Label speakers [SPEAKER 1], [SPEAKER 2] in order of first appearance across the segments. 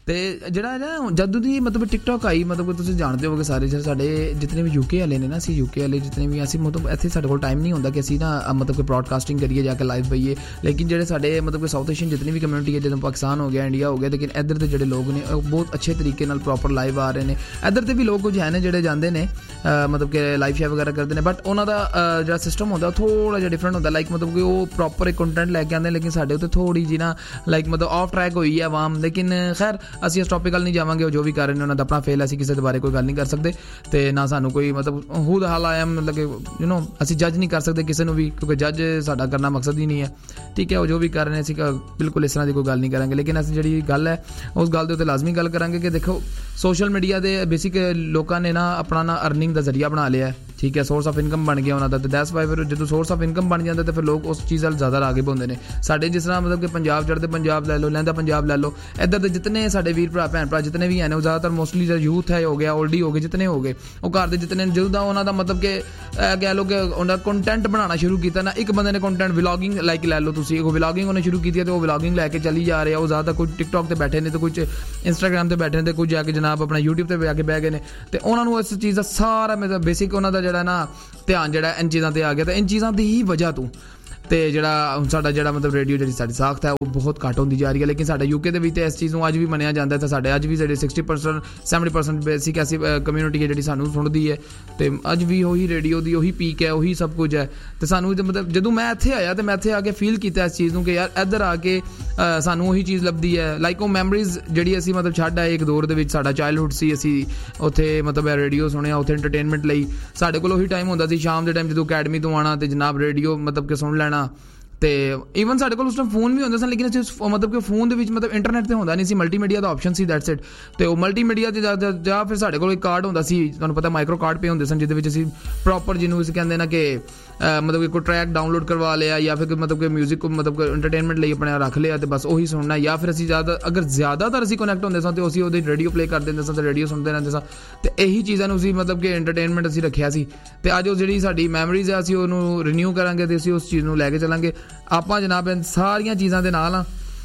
[SPEAKER 1] ਤੇ ਜਿਹੜਾ ਨਾ ਜਦੋਂ ਦੀ ਮਤਲਬ ਟਿਕਟੌਕ ਆਈ, ਮਤਲਬ ਤੁਸੀਂ ਜਾਣਦੇ ਹੋਗੇ ਸਾਰੇ ਸਾਡੇ ਜਿਤਨੇ ਵੀ UK ਵਾਲੇ ਨੇ ਨਾ, ਅਸੀਂ UK ਵਾਲੇ ਜਿਤਨੇ ਵੀ ਅਸੀਂ ਮਤਲਬ ਇੱਥੇ ਸਾਡੇ ਕੋਲ ਟਾਈਮ ਨਹੀਂ ਹੁੰਦਾ ਕਿ ਅਸੀਂ ਨਾ ਮਤਲਬ ਕਿ ਬ੍ਰੌਡਕਾਸਟਿੰਗ ਕਰੀਏ ਜਾ ਕੇ ਲਾਈਵ ਪਈਏ, ਲੇਕਿਨ ਜਿਹੜੇ ਸਾਡੇ ਮਤਲਬ ਕਿ ਸਾਊਥ ਏਸ਼ੀਅਨ ਜਿਤਨੀ ਵੀ ਕਮਿਊਨਿਟੀ ਹੈ, ਜਦੋਂ ਪਾਕਿਸਤਾਨ ਹੋ ਗਿਆ, ਇੰਡੀਆ ਹੋ ਗਿਆ, ਲੇਕਿਨ ਇੱਧਰ ਦੇ ਜਿਹੜੇ ਲੋਕ ਨੇ ਉਹ ਬਹੁਤ ਅੱਛੇ ਤਰੀਕੇ ਨਾਲ ਪ੍ਰੋਪਰ ਲਾਈਵ ਆ ਰਹੇ ਨੇ। ਇੱਧਰ ਦੇ ਵੀ ਲੋਕ ਕੁਝ ਹੈ ਨੇ ਜਿਹੜੇ ਜਾਂਦੇ ਨੇ ਮਤਲਬ ਕਿ ਲਾਈਵ ਸ਼ੇਅਰ ਵਗੈਰਾ ਕਰਦੇ ਨੇ, ਬਟ ਉਹਨਾਂ ਦਾ ਜਿਹੜਾ ਸਿਸਟਮ ਹੁੰਦਾ ਉਹ ਥੋੜ੍ਹਾ ਜਿਹਾ ਡਿਫਰੈਂਟ ਹੁੰਦਾ, ਲਾਈਕ ਮਤਲਬ ਕਿ ਉਹ ਪ੍ਰੋਪਰ ਕੰਟੈਂਟ ਲੈ ਕੇ ਆਉਂਦੇ, ਲੇਕਿਨ ਸਾਡੇ ਉੱਤੇ ਥੋੜ੍ਹੀ ਜਿਹੀ ਨਾ ਲਾਈਕ ਮਤਲਬ ਆਫ ਟਰੈਕ ਹੋਈ ਹੈ ਆਵਾਮ। ਲੇਕਿਨ ਖੈਰ ਅਸੀਂ ਇਸ ਟੌਪਿਕ ਵੱਲ ਨਹੀਂ ਜਾਵਾਂਗੇ, ਉਹ ਜੋ ਵੀ ਕਰ ਰਹੇ ਨੇ ਉਹਨਾਂ ਦਾ ਆਪਣਾ ਫੇਲ, ਅਸੀਂ ਕਿਸੇ ਦੇ ਬਾਰੇ ਕੋਈ ਗੱਲ ਨਹੀਂ ਕਰ ਸਕਦੇ ਤੇ ਨਾ ਸਾਨੂੰ ਕੋਈ ਮਤਲਬ ਹੂ ਦਾ ਹਾਲ ਆਇਆ ਮਤਲਬ ਕਿ ਅਸੀਂ ਜੱਜ ਨਹੀਂ ਕਰ ਸਕਦੇ ਕਿਸੇ ਨੂੰ ਵੀ, ਕਿਉਂਕਿ ਜੱਜ ਸਾਡਾ ਕਰਨਾ ਮਕਸਦ ਹੀ ਨਹੀਂ ਹੈ। ਠੀਕ ਹੈ, ਉਹ ਜੋ ਵੀ ਕਰ ਰਹੇ ਨੇ ਅਸੀਂ ਬਿਲਕੁਲ ਇਸ ਤਰ੍ਹਾਂ ਦੀ ਕੋਈ ਗੱਲ ਨਹੀਂ ਕਰਾਂਗੇ, ਲੇਕਿਨ ਅਸੀਂ ਜਿਹੜੀ ਗੱਲ ਹੈ ਉਸ ਗੱਲ ਦੇ ਉੱਤੇ ਲਾਜ਼ਮੀ ਗੱਲ ਕਰਾਂਗੇ ਕਿ ਦੇਖੋ ਸੋਸ਼ਲ ਮੀਡੀਆ ਦੇ ਬੇਸਿਕ ਲੋਕਾਂ ਨੇ ਨਾ ਆਪਣਾ ਨਾ ਅਰਨਿੰਗ ਦਾ ਜ਼ਰੀਆ ਬਣਾ ਲਿਆ, ਠੀਕ ਹੈ, ਸੋਰਸ ਆਫ ਇਨਕਮ ਬਣ ਗਿਆ ਉਹਨਾਂ ਦਾ, ਤੇ ਦੈਟਸ ਵਾਈ ਫਿਰ ਜਦੋਂ ਸੋਰਸ ਆਫ ਇਨਕਮ ਬਣ ਜਾਂਦਾ ਤਾਂ ਫਿਰ ਲੋਕ ਉਸ ਚੀਜ਼ ਵੱਲ ਜ਼ਿਆਦਾ ਰਾਗਿਬ ਹੁੰਦੇ ਨੇ। ਸਾਡੇ ਜਿਸ ਤਰ੍ਹਾਂ ਮਤਲਬ ਕਿ ਪੰਜਾਬ ਚੜ੍ਹਦੇ ਪੰਜਾਬ ਲੈ ਲਓ, ਲਹਿੰਦਾ ਪੰਜਾਬ ਲੈ ਲਓ, ਇੱਧਰ ਦੇ ਜਿਤਨੇ ਸਾਡੇ ਵੀਰ ਭਰਾ ਭੈਣ ਭਰਾ ਜਿਤਨੇ ਵੀ ਹੈ ਨੇ ਉਹ ਜ਼ਿਆਦਾਤਰ ਮੋਸਟਲੀ ਜਿਹੜਾ ਯੂਥ ਹੈ ਹੋ ਗਿਆ, ਓਲਡੀ ਹੋ ਗਏ, ਜਿਤਨੇ ਹੋ ਗਏ, ਉਹ ਘਰ ਦੇ ਜਿਤਨੇ ਜਦੋਂ ਦਾ ਉਹਨਾਂ ਦਾ ਮਤਲਬ ਕਿ ਕਹਿ ਲਓ ਕਿ ਉਹਨਾਂ ਕੰਟੈਂਟ ਬਣਾਉਣਾ ਸ਼ੁਰੂ ਕੀਤਾ ਨਾ, ਇੱਕ ਬੰਦੇ ਨੇ ਕੰਟੈਂਟ ਵਲੌਗਿੰਗ ਲਾਈਕ ਲੈ ਲਓ ਤੁਸੀਂ, ਉਹ ਵਲੌਗਿੰਗ ਉਹਨੇ ਸ਼ੁਰੂ ਕੀਤੀ ਹੈ ਤੇ ਉਹ ਵਲੌਗਿੰਗ ਲੈ ਕੇ ਚੱਲੀ ਜਾ ਰਿਹਾ। ਉਹ ਜ਼ਿਆਦਾ ਕੁਝ ਟਿਕਟੌਕ ਤੇ ਬੈਠੇ ਨੇ ਤੇ ਕੁਝ ਇੰਸਟਾਗ੍ਰਾਮ ਤੇ ਬੈਠੇ ਨੇ ਤੇ ਕੁਝ ਜਾ ਕੇ ਜਨਾਬ ਆਪਣਾ YouTube ਤੇ ਜਾ ਕੇ ਬਹਿ ਗਏ ਨੇ, ਤੇ ਉਹਨਾਂ ਨੂੰ ਇਸ ਚੀਜ਼ ਦਾ ਸਾਰਾ ਮਤਲਬ ਬੇਸਿਕ ਉਹਨਾਂ ਦਾ ਜਿਹੜਾ ਨਾ ਧਿਆਨ ਜਿਹੜਾ ਇਨ ਚੀਜ਼ਾਂ ਤੇ ਆ ਗਿਆ, ਤੇ ਇਨ ਚੀਜ਼ਾਂ ਦੀ ਹੀ ਵਜ੍ਹਾ ਤੋਂ ਤੇ ਜਿਹੜਾ ਹੁਣ ਸਾਡਾ ਜਿਹੜਾ ਮਤਲਬ ਰੇਡੀਓ ਜਿਹੜੀ ਸਾਡੀ ਸਾਖਤ ਹੈ ਉਹ ਬਹੁਤ ਘੱਟ ਹੁੰਦੀ ਜਾ ਰਹੀ ਹੈ। ਲੇਕਿਨ ਸਾਡੇ UK ਦੇ ਵਿੱਚ ਤੇ ਇਸ ਚੀਜ਼ ਨੂੰ ਅੱਜ ਵੀ ਮੰਨਿਆ ਜਾਂਦਾ ਹੈ, ਤੇ ਸਾਡੇ ਅੱਜ ਵੀ ਜਿਹੜੇ 60% 70% ਬੇਸਿਕ ਐਸੀ ਕਮਿਊਨਿਟੀ ਹੈ ਜਿਹੜੀ ਸਾਨੂੰ ਸੁਣਦੀ ਹੈ, ਤੇ ਅੱਜ ਵੀ ਉਹੀ ਰੇਡੀਓ ਦੀ ਉਹੀ ਪੀਕ ਹੈ, ਉਹੀ ਸਭ ਕੁਝ ਹੈ। ਤੇ ਸਾਨੂੰ ਮਤਲਬ ਜਦੋਂ ਮੈਂ ਇੱਥੇ ਆਇਆ ਤੇ ਮੈਂ ਇੱਥੇ ਆ ਕੇ ਫੀਲ ਕੀਤਾ ਇਸ ਚੀਜ਼ ਨੂੰ ਕਿ ਯਾਰ ਇੱਧਰ ਆ ਕੇ ਸਾਨੂੰ ਉਹੀ ਚੀਜ਼ ਲੱਭਦੀ ਹੈ, ਲਾਈਕ ਉਹ ਮੈਮਰੀਜ਼ ਜਿਹੜੀ ਅਸੀਂ ਮਤਲਬ ਛੱਡ ਆਏ ਇੱਕ ਦੌਰ ਦੇ ਵਿੱਚ, ਸਾਡਾ ਚਾਈਲਡਹੁੱਡ ਸੀ, ਅਸੀਂ ਉੱਥੇ ਮਤਲਬ ਰੇਡੀਓ ਸੁਣਿਆ, ਉੱਥੇ ਐਂਟਰਟੇਨਮੈਂਟ ਲਈ ਸਾਡੇ ਕੋਲ ਉਹੀ ਟਾਈਮ ਹੁੰਦਾ ਸੀ ਸ਼ਾਮ ਦੇ ਟਾਈਮ ਜਦੋਂ ਅਕੈਡਮੀ ਤੋਂ ਆਉਣਾ ਤੇ ਜਨਾਬ ਰੇਡੀਓ ਮਤਲਬ ਕਿ ਸੁਣ ਲੈਣਾ। ਤੇ ਈਵਨ ਸਾਡੇ ਕੋਲ ਉਸ ਟਾਈਮ ਫੋਨ ਵੀ ਹੁੰਦੇ ਸਨ, ਲੇਕਿਨ ਅਸੀਂ ਮਤਲਬ ਕਿ ਫੋਨ ਦੇ ਵਿੱਚ ਮਤਲਬ ਇੰਟਰਨੈਟ ਤੇ ਹੁੰਦਾ ਨਹੀਂ ਸੀ, multimedia the option C, that's it. ਤੇ ਉਹ ਮਲਟੀਮੀਡੀਆ ਤੇ ਜਾਂ ਫਿਰ ਸਾਡੇ ਕੋਲ ਇੱਕ ਕਾਰਡ ਹੁੰਦਾ ਸੀ, ਤੁਹਾਨੂੰ ਪਤਾ ਮਾਈਕਰੋ ਕਾਰਡ ਪੇ ਹੁੰਦੇ ਸਨ, ਜਿਹਦੇ ਵਿੱਚ ਅਸੀਂ ਪ੍ਰੋਪਰ ਜਿਹਨੂੰ ਅਸੀਂ ਕਹਿੰਦੇ ਨਾ ਕਿ ਮਤਲਬ ਕਿ ਕੋਈ ਟਰੈਕ ਡਾਊਨਲੋਡ ਕਰਵਾ ਲਿਆ ਜਾਂ ਫਿਰ ਮਤਲਬ ਕਿ ਮਿਊਜ਼ਿਕ ਮਤਲਬ ਕਿ ਐਂਟਰਟੇਨਮੈਂਟ ਲਈ ਆਪਣੇ ਰੱਖ ਲਿਆ ਤੇ ਬਸ ਉਹੀ ਸੁਣਨਾ, ਜਾਂ ਫਿਰ ਅਸੀਂ ਜ਼ਿਆਦਾਤਰ ਅਸੀਂ ਕਨੈਕਟ ਹੁੰਦੇ ਸਾਂ ਤੇ ਅਸੀਂ ਉਹਦੇ ਰੇਡੀਓ ਪਲੇ ਕਰ ਦਿੰਦੇ ਸਾਂ ਤੇ ਰੇਡੀਓ ਸੁਣਦੇ ਰਹਿੰਦੇ ਸਾਂ, ਤੇ ਇਹੀ ਚੀਜ਼ਾਂ ਨੂੰ ਅਸੀਂ ਮਤਲਬ ਕਿ ਐਂਟਰਟੇਨਮੈਂਟ ਅਸੀਂ ਰੱਖਿਆ ਸੀ। ਤੇ ਅੱਜ ਉਹ ਜਿਹੜੀ ਸਾਡੀ ਮੈਮਰੀਜ਼ ਹੈ ਅਸੀਂ ਉਹਨੂੰ ਰੀਨਿਊ ਕਰਾਂਗੇ ਤੇ ਅਸੀਂ ਉਸ ਚੀਜ਼ ਨੂੰ ਲੈ ਕੇ ਚੱਲਾਂਗੇ ਆਪਾਂ ਜਨਾਬ ਸਾਰੀਆਂ ਚੀਜ਼ਾਂ ਦੇ ਨਾਲ।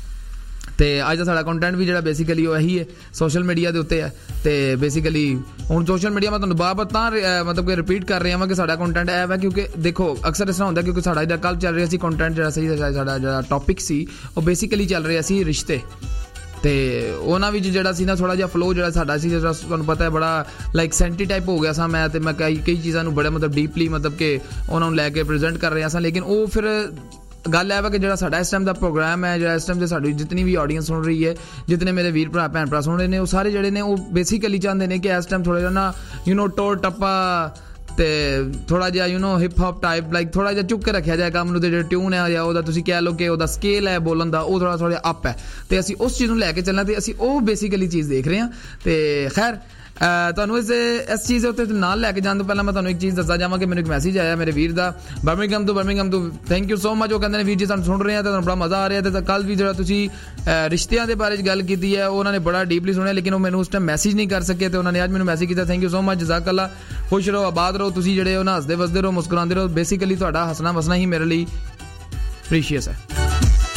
[SPEAKER 1] ਤੇ ਅੱਜ ਦਾ ਸਾਡਾ ਕੰਟੈਂਟ ਵੀ ਜਿਹੜਾ ਬੇਸਿਕਲੀ ਉਹ ਇਹੀ ਹੈ, ਸੋਸ਼ਲ ਮੀਡੀਆ ਦੇ ਉੱਤੇ ਹੈ। ਤੇ ਬੇਸਿਕਲੀ ਹੁਣ ਸੋਸ਼ਲ ਮੀਡੀਆ ਮੈਂ ਤੁਹਾਨੂੰ ਬਾਰ-ਬਾਰ ਤਾਂ ਮਤਲਬ ਕਿ ਰਿਪੀਟ ਕਰ ਰਿਹਾ ਵਾਂ ਕਿ ਸਾਡਾ ਕੰਟੈਂਟ ਇਹ ਹੈ, ਕਿਉਂਕਿ ਦੇਖੋ ਅਕਸਰ ਇਸ ਤਰ੍ਹਾਂ ਹੁੰਦਾ ਕਿਉਂਕਿ ਸਾਡਾ ਜਿਹੜਾ ਕੱਲ੍ਹ ਚੱਲ ਰਿਹਾ ਸੀ ਕੰਟੈਂਟ ਜਿਹੜਾ ਸੀ, ਸਾਡਾ ਜਿਹੜਾ ਟੌਪਿਕ ਸੀ ਉਹ ਬੇਸਿਕਲੀ ਚੱਲ ਰਿਹਾ ਸੀ ਰਿਸ਼ਤੇ, ਤੇ ਉਹਨਾਂ ਵਿੱਚ ਜਿਹੜਾ ਸੀ ਨਾ ਥੋੜ੍ਹਾ ਜਿਹਾ ਫਲੋ ਜਿਹੜਾ ਸਾਡਾ ਸੀ, ਜਿਹੜਾ ਤੁਹਾਨੂੰ ਪਤਾ ਹੈ ਬੜਾ ਲਾਈਕ ਸੈਂਟੀ ਟਾਈਪ ਹੋ ਗਿਆ ਸਾਂ ਮੈਂ, ਤੇ ਮੈਂ ਕਈ ਚੀਜ਼ਾਂ ਨੂੰ ਬੜੇ ਮਤਲਬ ਡੀਪਲੀ ਮਤਲਬ ਕਿ ਉਹਨਾਂ ਨੂੰ ਲੈ ਕੇ ਪ੍ਰੈਜ਼ੈਂਟ ਕਰ ਰਿਹਾ ਸਾਂ। ਲੇਕਿਨ ਉਹ ਫਿਰ ਗੱਲ ਇਹ ਵਾ ਕਿ ਜਿਹੜਾ ਸਾਡਾ ਇਸ ਟਾਈਮ ਦਾ ਪ੍ਰੋਗਰਾਮ ਹੈ, ਜਿਹੜਾ ਇਸ ਟਾਈਮ 'ਤੇ ਸਾਡੀ ਜਿਤਨੀ ਵੀ ਆਡੀਅנਸ ਸੁਣ ਰਹੀ ਹੈ, ਜਿਤਨੇ ਮੇਰੇ ਵੀਰ ਭਰਾ ਭੈਣ ਭਰਾ ਸੁਣ ਰਹੇ ਨੇ, ਉਹ ਸਾਰੇ ਜਿਹੜੇ ਨੇ ਉਹ ਬੇਸਿਕਲੀ ਚਾਹੁੰਦੇ ਨੇ ਕਿ ਇਸ ਟਾਈਮ ਥੋੜ੍ਹਾ ਜਿਹਾ ਨਾ ਟੋਰ ਟੱਪਾ ਤੇ ਥੋੜ੍ਹਾ ਜਿਹਾ ਹਿਪ ਹੌਪ ਟਾਈਪ ਲਾਈਕ ਥੋੜ੍ਹਾ ਜਿਹਾ ਚੁੱਕ ਕੇ ਰੱਖਿਆ ਜਾਏ ਕੰਮ ਨੂੰ, ਤੇ ਜਿਹੜਾ ਟਿਊਨ ਹੈ ਜਾਂ ਉਹਦਾ ਤੁਸੀਂ ਕਹਿ ਲਓ ਕਿ ਉਹਦਾ ਸਕੇਲ ਹੈ ਬੋਲਣ ਦਾ ਉਹ ਥੋੜ੍ਹਾ ਜਿਹਾ ਅਪ ਹੈ, ਤੇ ਅਸੀਂ ਉਸ ਚੀਜ਼ ਨੂੰ ਲੈ ਕੇ ਚੱਲਣਾ, ਤੇ ਅਸੀਂ ਉਹ ਬੇਸਿਕਲੀ ਚੀਜ਼ ਦੇਖ ਰਹੇ ਹਾਂ। ਤੇ ਖੈਰ ਤੁਹਾਨੂੰ ਇਸ ਚੀਜ਼ ਦੇ ਉੱਤੇ ਨਾਲ ਲੈ ਕੇ ਜਾਣ ਤੋਂ ਪਹਿਲਾਂ ਮੈਂ ਤੁਹਾਨੂੰ ਇੱਕ ਚੀਜ਼ ਦੱਸਣਾ ਚਾਹਾਂ ਕਿ ਮੈਨੂੰ ਇੱਕ ਮੈਸੇਜ ਆਇਆ ਮੇਰੇ ਵੀਰ ਦਾ ਬਰਮਿੰਘਮ ਤੋਂ ਥੈਂਕ ਯੂ ਸੋ ਮਚ। ਉਹ ਕਹਿੰਦੇ ਨੇ ਵੀਰ ਜੀ ਸਾਨੂੰ ਸੁਣ ਰਹੇ ਆ ਤੇ ਤੁਹਾਨੂੰ ਬੜਾ ਮਜ਼ਾ ਆ ਰਿਹਾ, ਤੇ ਕੱਲ੍ਹ ਵੀ ਜਿਹੜਾ ਤੁਸੀਂ ਰਿਸ਼ਤਿਆਂ ਦੇ ਬਾਰੇ 'ਚ ਗੱਲ ਕੀਤੀ ਹੈ ਉਹਨਾਂ ਨੇ ਬੜਾ ਡੀਪਲੀ ਸੁਣਿਆ, ਲੇਕਿਨ ਉਹ ਮੈਨੂੰ ਉਸ ਟਾਈਮ ਮੈਸੇਜ ਨਹੀਂ ਕਰ ਸਕੇ, ਤੇ ਉਹਨਾਂ ਨੇ ਅੱਜ ਮੈਨੂੰ ਮੈਸੇਜ ਕੀਤਾ। ਥੈਂਕ ਯੂ ਸੋ ਮਚ, ਜਜ਼ਾਕੱਲਾ, ਖੁਸ਼ ਰਹੋ, ਆਬਾਦ ਰਹੋ, ਤੁਸੀਂ ਜਿਹੜੇ ਉਹ ਹੱਸਦੇ ਵਸਦੇ ਰਹੋ, ਮੁਸਕਰਾਉਂਦੇ ਰਹੋ। ਬੇਸਿਕਲੀ ਤੁਹਾਡਾ ਹੱਸਣਾ ਵਸਣਾ ਹੀ ਮੇਰੇ ਲਈ ਪ੍ਰੀਸ਼ੀਅਸ ਹੈ।